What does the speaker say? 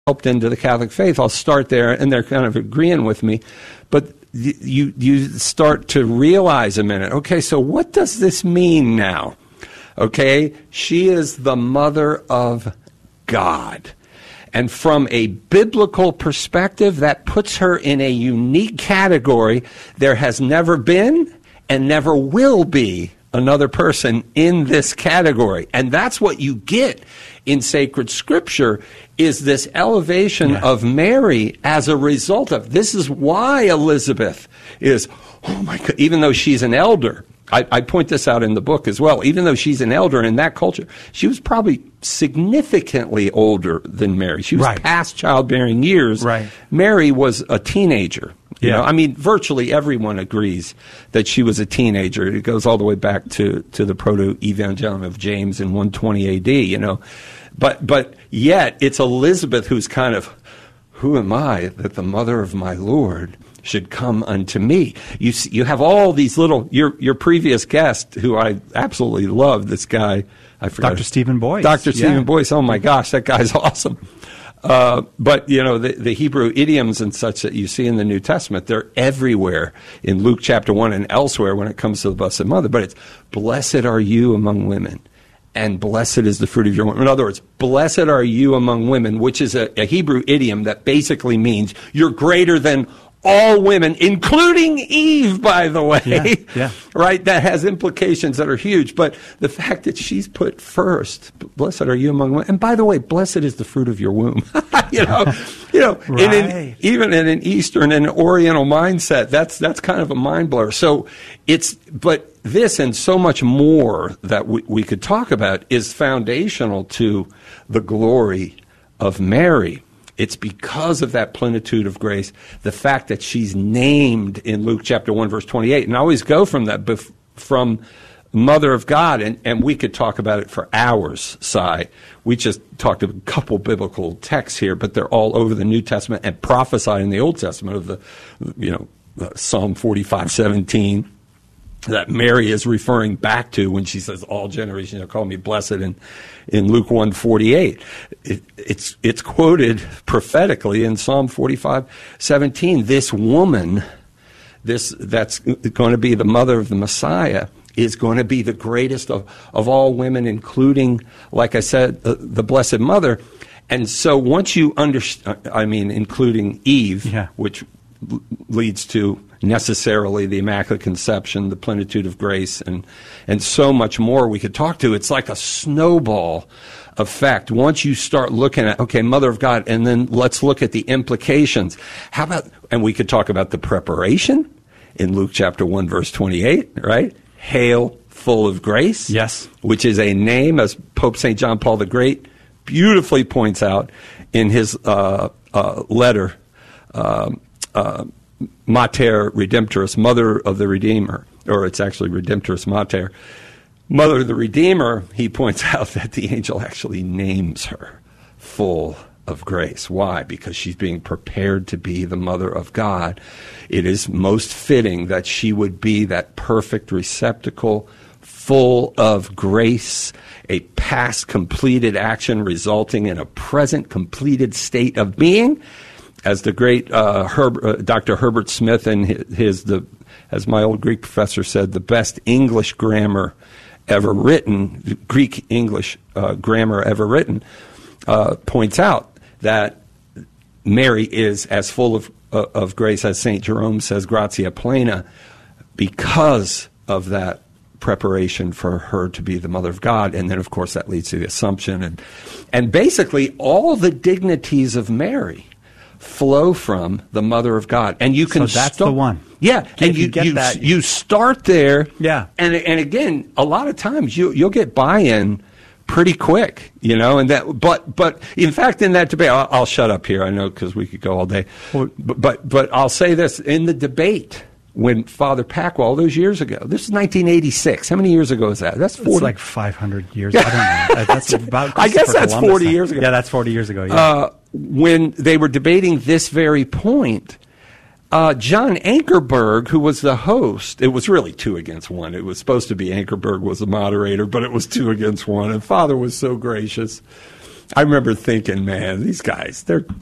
helped into the Catholic faith, I'll start there, and they're kind of agreeing with me. But you start to realize a minute, okay, so what does this mean now? Okay, she is the mother of God. And from a biblical perspective, that puts her in a unique category. There has never been and never will be another person in this category. And that's what you get in sacred scripture, is this elevation of Mary as a result of. This is why Elizabeth is, oh my God, even though she's an elder. I point this out in the book as well. Even though she's an elder in that culture, she was probably significantly older than Mary. She was past childbearing years. Right. Mary was a teenager. You know, I mean, virtually everyone agrees that she was a teenager. It goes all the way back to the proto-evangelium of James in 120 A.D., you know. But yet, it's Elizabeth who's kind of, who am I that the mother of my Lord should come unto me? You have all these little, your previous guest, who I absolutely love, this guy, I forgot. Dr. Stephen Boyce. Dr. Stephen Boyce, oh my gosh, that guy's awesome. But, you know, the Hebrew idioms and such that you see in the New Testament, they're everywhere in Luke chapter 1 and elsewhere when it comes to the Blessed Mother. But it's, blessed are you among women, and blessed is the fruit of your womb. In other words, blessed are you among women, which is a Hebrew idiom that basically means you're greater than all women, including Eve, by the way, right? That has implications that are huge. But the fact that she's put first, blessed are you among women, and by the way, blessed is the fruit of your womb. you know, right. Even in an Eastern and Oriental mindset, that's kind of a mind blower. So but this and so much more that we could talk about is foundational to the glory of Mary. It's because of that plenitude of grace, the fact that she's named in Luke chapter 1, verse 28. And I always go from that, from Mother of God, and we could talk about it for hours, Si. We just talked a couple biblical texts here, but they're all over the New Testament and prophesied in the Old Testament of Psalm 45:17. That Mary is referring back to when she says, all generations shall call me blessed, in Luke 1:48. It's quoted prophetically in Psalm 45:17. This woman, that's going to be the mother of the Messiah, is going to be the greatest of all women, including, like I said, the Blessed Mother. And so once you understand, including Eve, which leads to necessarily the Immaculate Conception, the plenitude of grace, and so much more we could talk to. It's like a snowball effect. Once you start looking at, okay, Mother of God, and then let's look at the implications. How about, and we could talk about the preparation in Luke chapter 1, verse 28, right? Hail, full of grace. Yes. Which is a name, as Pope St. John Paul the Great beautifully points out in his letter, Mater Redemptoris, Mother of the Redeemer, or it's actually Redemptoris Mater. Mother of the Redeemer, he points out that the angel actually names her full of grace. Why? Because she's being prepared to be the Mother of God. It is most fitting that she would be that perfect receptacle, full of grace, a past completed action resulting in a present completed state of being. As the great Dr. Herbert Smith and as my old Greek professor said, the best English grammar ever written, Greek English grammar ever written, points out that Mary is as full of grace as St. Jerome says, gratia plena, because of that preparation for her to be the Mother of God. And then, of course, that leads to the Assumption. And basically all the dignities of Mary flow from the Mother of God, and you can. So that's the one. Yeah, and you start there. Yeah, and again, a lot of times you'll get buy-in pretty quick, and that. But in fact, in that debate, I'll shut up here. I know because we could go all day. But I'll say this: in the debate when Father Pacwa, all those years ago, this is 1986. How many years ago is that? That's 40. It's like 500 years. I don't know. That's about. I guess that's 40 years ago. Yeah, that's 40 years ago. Yeah. When they were debating this very point, John Ankerberg, who was the host, it was really 2-1. It was supposed to be Ankerberg was the moderator, but it was 2-1. And Father was so gracious. I remember thinking, man, these guys, they're